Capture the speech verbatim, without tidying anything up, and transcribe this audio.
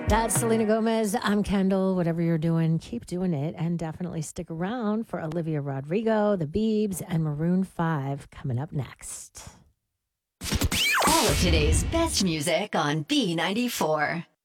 That's Selena Gomez. I'm Kendall. Whatever you're doing, keep doing it. And definitely stick around for Olivia Rodrigo, The Biebs, and Maroon five coming up next. All of today's best music on B ninety-four.